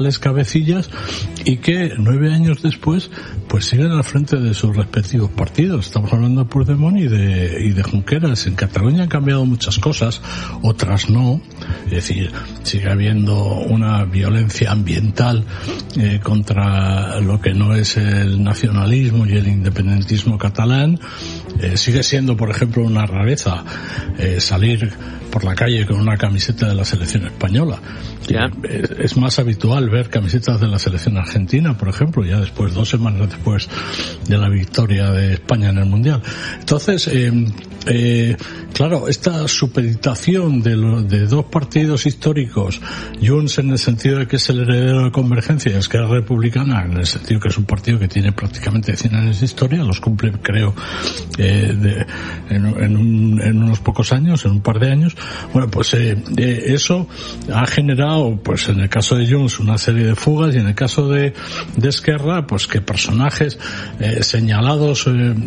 cabecillas y que 9 años después pues siguen al frente de sus respectivos partidos. Estamos hablando de Puigdemont y de Junqueras. En Cataluña han cambiado muchas cosas, otras no. Es decir, sigue habiendo una violencia ambiental contra lo que no es el nacionalismo y el independentismo catalán. Sigue siendo, por ejemplo, una rareza salir por la calle con una camiseta de la selección española. Es más habitual ver camisetas de la selección argentina, por ejemplo, ya después, 2 semanas después de la victoria de España en el Mundial. Entonces, claro, esta supeditación de dos partidos históricos, Junts en el sentido de que es el heredero de Convergencia y Esquerra Republicana en el sentido que es un partido que tiene prácticamente 100 años de historia, los cumple, creo, en unos pocos años, en un par de años. Bueno, pues eso ha generado, pues en el caso de Junts, una serie de fugas, y en el caso de Esquerra, pues que personajes señalados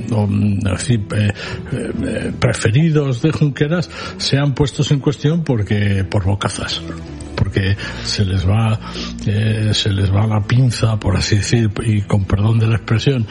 preferidos de Junqueras sean puestos en cuestión por bocazas, porque se les va la pinza, por así decir, y con perdón de la expresión,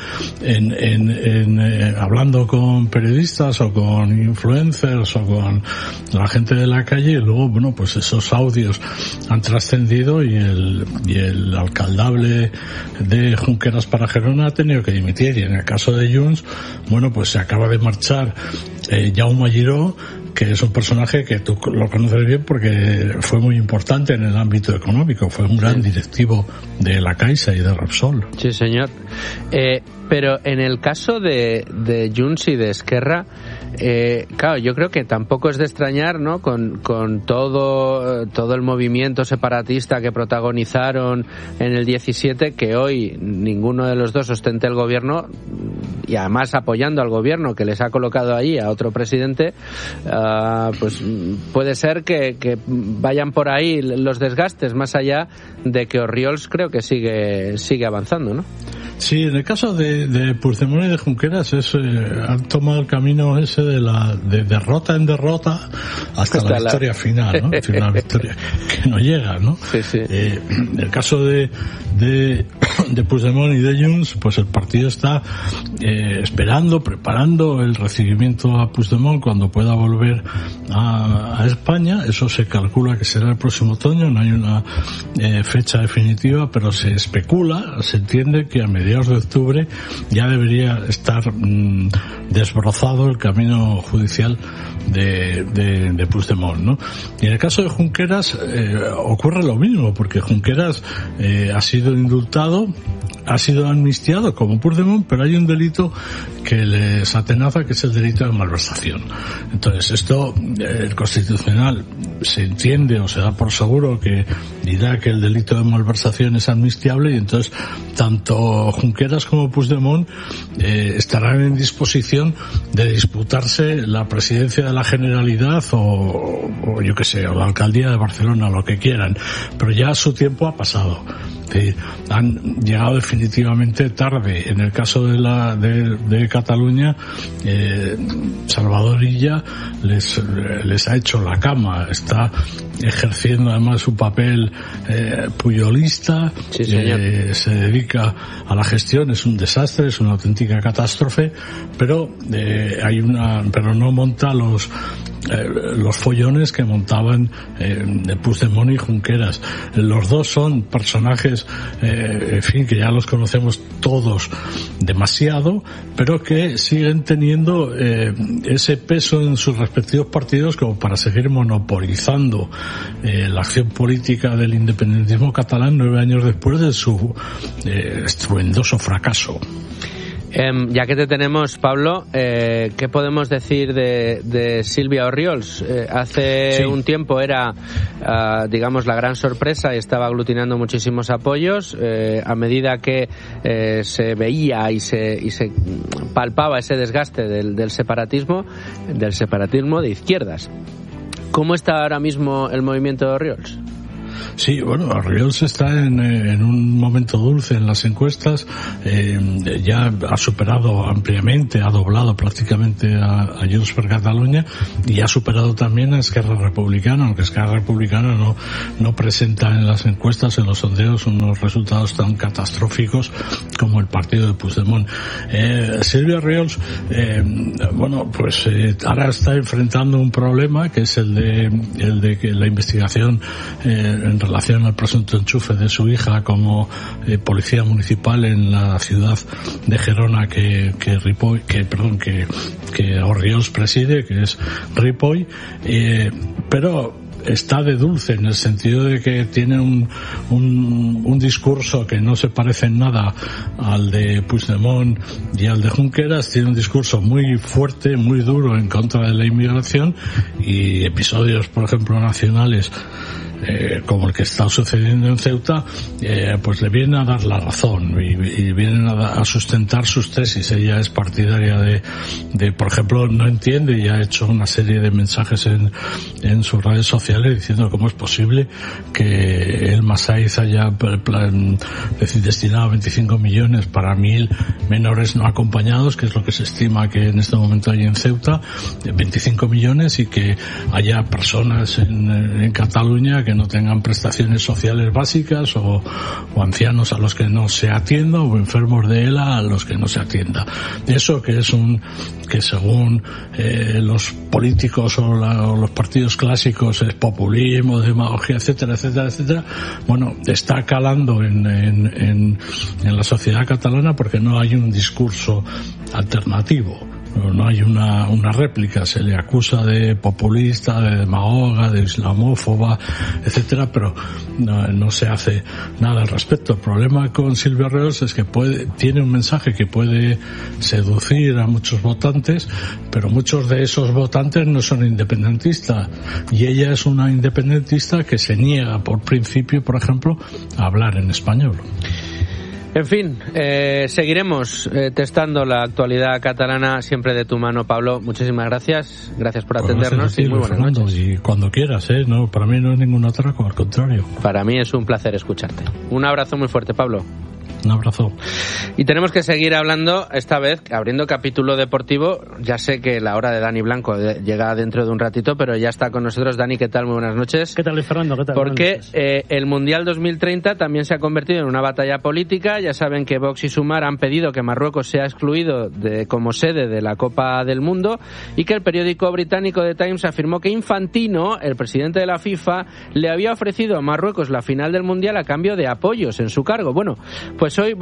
hablando con periodistas o con influencers o con la gente de la calle, y luego, bueno, pues esos audios han trascendido y el alcaldable de Junqueras para Gerona ha tenido que dimitir. Y en el caso de Junts, bueno, pues se acaba de marchar Jaume Giró, que es un personaje que tú lo conoces bien porque fue muy importante en el ámbito económico, fue un gran directivo de la Caixa y de Repsol. Sí, señor. Pero en el caso de Junts y de Esquerra, claro, yo creo que tampoco es de extrañar, ¿no? Con todo el movimiento separatista que protagonizaron en el 17, que hoy ninguno de los dos ostente el gobierno, y además apoyando al gobierno que les ha colocado ahí a otro presidente, pues puede ser que vayan por ahí los desgastes, más allá de que Orriols creo que sigue avanzando, ¿no? Sí, en el caso de Puigdemont y de Junqueras han tomado el camino ese de derrota en derrota hasta la victoria final, ¿no? Es decir, una victoria que no llega, ¿no? Sí, sí. En el caso de Puigdemont y de Junts, pues el partido está preparando el recibimiento a Puigdemont cuando pueda volver a España. Eso se calcula que será el próximo otoño, no hay una fecha definitiva, pero se especula, se entiende que a mediados de octubre ya debería estar desbrozado el camino judicial de Puigdemont, ¿no? Y en el caso de Junqueras ocurre lo mismo, porque Junqueras ha sido indultado, ha sido amnistiado como Puigdemont, pero hay un delito que les atenaza, que es el delito de malversación. Entonces esto, el Constitucional se entiende o se da por seguro que dirá que el delito de malversación es amnistiable, y entonces tanto Junqueras como Puigdemont estarán en disposición de disputarse la presidencia de la Generalidad o yo qué sé, o la alcaldía de Barcelona, lo que quieran, pero ya su tiempo ha pasado. Han llegado definitivamente tarde. En el caso de Cataluña, Salvador Illa les ha hecho la cama, está ejerciendo además su papel puyolista. Sí, señor. Se dedica a la gestión, es un desastre, es una auténtica catástrofe, pero pero no monta los follones que montaban Puigdemont y Junqueras. Los dos son personajes, en fin, que ya los conocemos todos demasiado, pero que siguen teniendo ese peso en sus respectivos partidos como para seguir monopolizando la acción política del independentismo catalán 9 años después de su estruendoso fracaso. Ya que te tenemos, Pablo, ¿qué podemos decir de Sílvia Orriols? Hace un tiempo era, digamos, la gran sorpresa y estaba aglutinando muchísimos apoyos. A medida que se veía y se palpaba ese desgaste del separatismo de izquierdas. ¿Cómo está ahora mismo el movimiento de Orriols? Sí, bueno, Orriols está en un momento dulce en las encuestas, ya ha superado ampliamente, ha doblado prácticamente a Junts per Catalunya y ha superado también a Esquerra Republicana, aunque Esquerra Republicana no presenta en las encuestas, en los sondeos, unos resultados tan catastróficos como el partido de Puigdemont. Silvia Orriols, bueno, pues ahora está enfrentando un problema que es el de que la investigación en relación al presunto enchufe de su hija como policía municipal en la ciudad de Gerona que Orriols preside, que es Ripoll, pero está de dulce en el sentido de que tiene un discurso que no se parece en nada al de Puigdemont y al de Junqueras. Tiene un discurso muy fuerte, muy duro en contra de la inmigración, y episodios, por ejemplo, nacionales como el que está sucediendo en Ceuta, pues le vienen a dar la razón y vienen a sustentar sus tesis. Ella es partidaria de, por ejemplo, no entiende, y ha hecho una serie de mensajes en sus redes sociales diciendo cómo es posible que el Masaiz haya destinado 25 millones para 1.000 menores no acompañados, que es lo que se estima que en este momento hay en Ceuta, 25 millones, y que haya personas en Cataluña que no tengan prestaciones sociales básicas, o ancianos a los que no se atienda, o enfermos de ELA a los que no se atienda. Eso que es que según los políticos o los partidos clásicos es populismo, demagogia, etcétera, etcétera, etcétera. Bueno, está calando en la sociedad catalana porque no hay un discurso alternativo. No hay una réplica. Se le acusa de populista, de demagoga, de islamófoba, etcétera, pero no se hace nada al respecto. El problema con Silvia Orriols es que tiene un mensaje que puede seducir a muchos votantes, pero muchos de esos votantes no son independentistas, y ella es una independentista que se niega por principio, por ejemplo, a hablar en español. En fin, seguiremos testando la actualidad catalana, siempre de tu mano, Pablo. Muchísimas gracias. Gracias por atendernos y muy buenas noches. Y cuando quieras, no, para mí no es ningún atraco, al contrario. Para mí es un placer escucharte. Un abrazo muy fuerte, Pablo. Un abrazo. Y tenemos que seguir hablando, esta vez abriendo capítulo deportivo. Ya sé que la hora de Dani Blanco llega dentro de un ratito, pero ya está con nosotros. Dani, ¿qué tal? Muy buenas noches. ¿Qué tal, Luis Fernando? ¿Qué tal? Porque el Mundial 2030 también se ha convertido en una batalla política. Ya saben que Vox y Sumar han pedido que Marruecos sea excluido como sede de la Copa del Mundo, y que el periódico británico The Times afirmó que Infantino, el presidente de la FIFA, le había ofrecido a Marruecos la final del Mundial a cambio de apoyos en su cargo. Bueno, pues hoy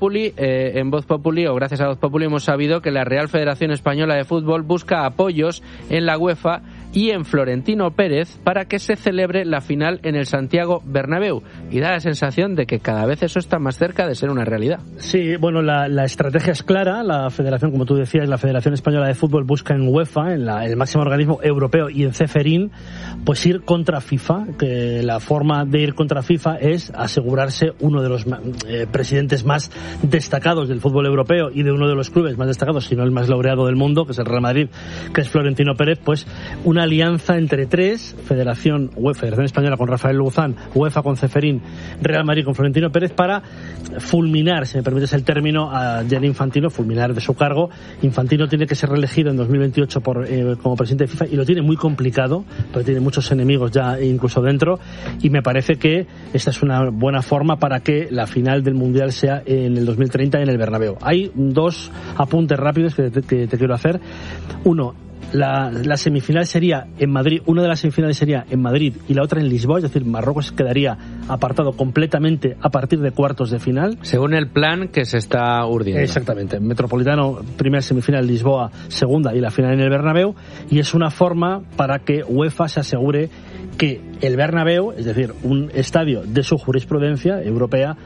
en Voz Populi, o gracias a Voz Populi, hemos sabido que la Real Federación Española de Fútbol busca apoyos en la UEFA y en Florentino Pérez para que se celebre la final en el Santiago Bernabéu, y da la sensación de que cada vez eso está más cerca de ser una realidad. Sí, bueno, la estrategia es clara. La federación, como tú decías, la Federación Española de Fútbol busca en UEFA, en el máximo organismo europeo, y en Ceferín, pues ir contra FIFA, que la forma de ir contra FIFA es asegurarse uno de los presidentes más destacados del fútbol europeo y de uno de los clubes más destacados, si no el más laureado del mundo, que es el Real Madrid, que es Florentino Pérez. Pues una alianza entre tres: Federación Española con Rafael Luzán, UEFA con Ceferín, Real Madrid con Florentino Pérez, para fulminar, si me permites el término, a Gianni Infantino, fulminar de su cargo. Infantino tiene que ser reelegido en 2028 como presidente de FIFA, y lo tiene muy complicado porque tiene muchos enemigos ya incluso dentro, y me parece que esta es una buena forma para que la final del Mundial sea en el 2030 en el Bernabéu. Hay dos apuntes rápidos que te quiero hacer. Uno, la semifinal sería en Madrid, una de las semifinales sería en Madrid y la otra en Lisboa, es decir, Marruecos quedaría apartado completamente a partir de cuartos de final. Según el plan que se está urdiendo. Exactamente. Metropolitano, primera semifinal, Lisboa, segunda, y la final en el Bernabéu. Y es una forma para que UEFA se asegure que el Bernabéu, es decir, un estadio de su jurisprudencia europea,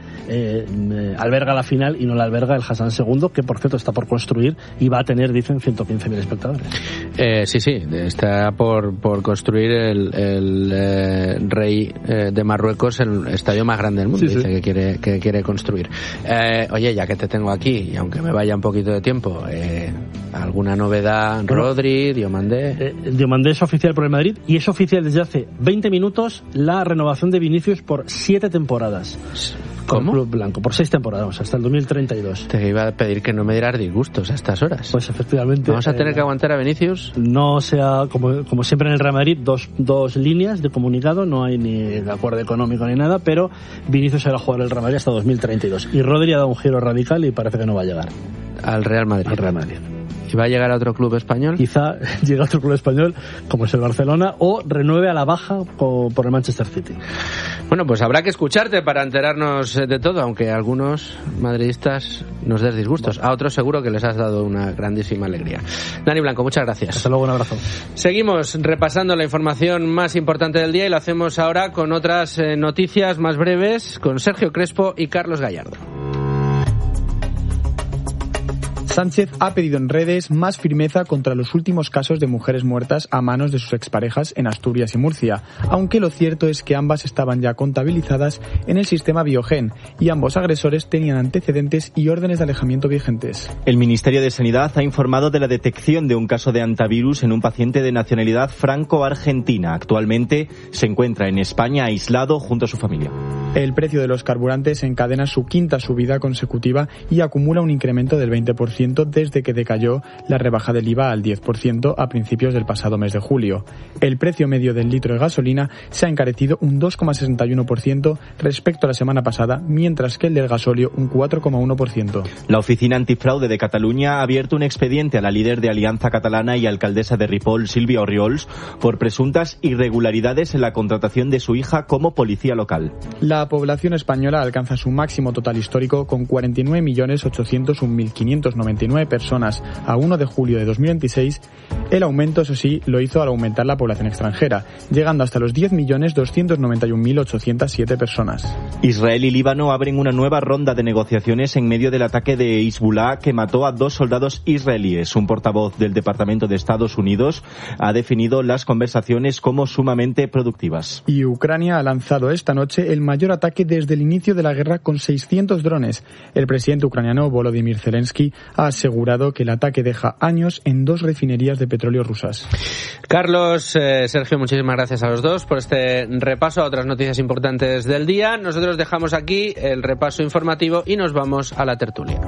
alberga la final y no la alberga el Hassan II, que por cierto está por construir y va a tener, dicen, 115.000 espectadores. Sí, está por construir el rey de Marruecos, el estadio más grande del mundo, sí, dice que quiere construir. Oye, ya que te tengo aquí, y aunque me vaya un poquito de tiempo, ¿alguna novedad? Rodri, Diomandé. Diomandé es oficial por el Madrid, y es oficial desde hace 20 minutos minutos la renovación de Vinicius por 7 temporadas. Con Club Blanco, por 6 temporadas, hasta el 2032. Te iba a pedir que no me dieras disgustos a estas horas. Pues efectivamente. ¿Vamos a tener que aguantar a Vinicius? No sea, como siempre en el Real Madrid, dos líneas de comunicado, no hay ni acuerdo económico ni nada, pero Vinicius será jugador del Real Madrid hasta 2032. Y Rodri ha dado un giro radical y parece que no va a llegar. Al Real Madrid. Al Real Madrid. ¿Y va a llegar a otro club español? Quizá llegue a otro club español, como es el Barcelona, o renueve a la baja por el Manchester City. Bueno, pues habrá que escucharte para enterarnos de todo, aunque a algunos madridistas nos des disgustos. A otros seguro que les has dado una grandísima alegría. Dani Blanco, muchas gracias. Hasta luego, un abrazo. Seguimos repasando la información más importante del día y lo hacemos ahora con otras noticias más breves, con Sergio Crespo y Carlos Gallardo. Sánchez ha pedido en redes más firmeza contra los últimos casos de mujeres muertas a manos de sus exparejas en Asturias y Murcia, aunque lo cierto es que ambas estaban ya contabilizadas en el sistema Biogen y ambos agresores tenían antecedentes y órdenes de alejamiento vigentes. El Ministerio de Sanidad ha informado de la detección de un caso de antivirus en un paciente de nacionalidad franco-argentina. Actualmente se encuentra en España aislado junto a su familia. El precio de los carburantes encadena su quinta subida consecutiva y acumula un incremento del 20% desde que decayó la rebaja del IVA al 10% a principios del pasado mes de julio. El precio medio del litro de gasolina se ha encarecido un 2,61% respecto a la semana pasada, mientras que el del gasóleo un 4,1%. La Oficina Antifraude de Cataluña ha abierto un expediente a la líder de Alianza Catalana y alcaldesa de Ripoll, Sílvia Orriols, por presuntas irregularidades en la contratación de su hija como policía local. La población española alcanza su máximo total histórico con 49.801.599 personas a 1 de julio de 2026. El aumento, eso sí, lo hizo al aumentar la población extranjera, llegando hasta los 10.291.807 personas. Israel y Líbano abren una nueva ronda de negociaciones en medio del ataque de Hezbollah que mató a 2 soldados israelíes. Un portavoz del Departamento de Estados Unidos ha definido las conversaciones como sumamente productivas. Y Ucrania ha lanzado esta noche el mayor ataque desde el inicio de la guerra con 600 drones. El presidente ucraniano Volodymyr Zelensky ha asegurado que el ataque deja años en 2 refinerías de petróleo rusas. Carlos, Sergio, muchísimas gracias a los dos por este repaso a otras noticias importantes del día. Nosotros dejamos aquí el repaso informativo y nos vamos a la tertulia.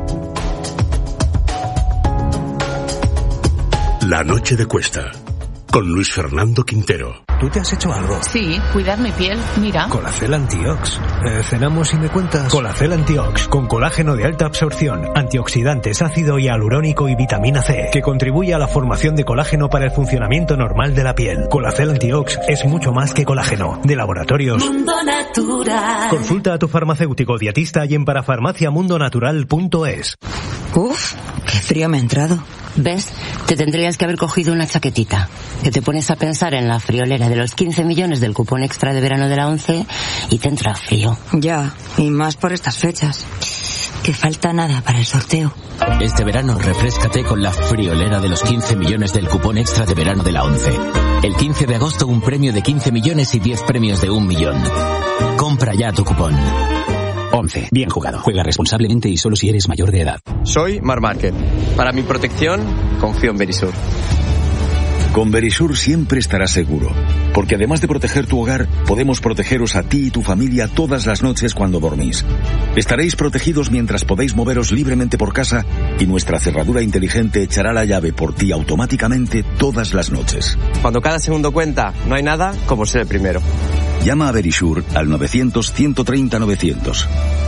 La noche de Cuesta, con Luis Fernando Quintero. ¿Tú te has hecho algo? Sí, cuidar mi piel, mira. Colacel Antiox. Cenamos y me cuentas. Colacel Antiox, con colágeno de alta absorción, antioxidantes, ácido hialurónico y vitamina C, que contribuye a la formación de colágeno para el funcionamiento normal de la piel. Colacel Antiox es mucho más que colágeno. De Laboratorios Mundo Natural. Consulta a tu farmacéutico dietista y en parafarmaciamundonatural.es. Uf, qué frío me ha entrado. ¿Ves? Te tendrías que haber cogido una chaquetita. Que te pones a pensar en la friolera de los 15 millones del cupón extra de verano de la ONCE y te entra frío. Ya, y más por estas fechas. Que falta nada para el sorteo. Este verano refréscate con la friolera de los 15 millones del cupón extra de verano de la ONCE. El 15 de agosto un premio de 15 millones y 10 premios de 1 millón. Compra ya tu cupón. 11. Bien jugado. Juega responsablemente y solo si eres mayor de edad. Soy Marc Márquez. Para mi protección, confío en Verisur. Con Verisur siempre estarás seguro, porque además de proteger tu hogar, podemos protegeros a ti y tu familia todas las noches cuando dormís. Estaréis protegidos mientras podéis moveros libremente por casa y nuestra cerradura inteligente echará la llave por ti automáticamente todas las noches. Cuando cada segundo cuenta, no hay nada como ser el primero. Llama a Verisur al 900-130-900.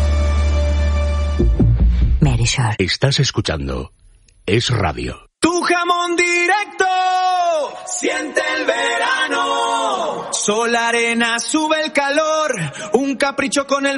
Verisur. Estás escuchando Es Radio. Tu jamón directo, siente el verano. Sol, arena, sube el calor, un capricho con el